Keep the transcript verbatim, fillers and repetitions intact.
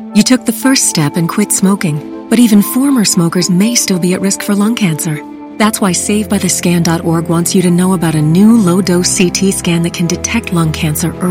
You took the first step and quit smoking, but even former smokers may still be at risk for lung cancer. That's why save by the scan dot org wants you to know about a new low-dose C T scan that can detect lung cancer early.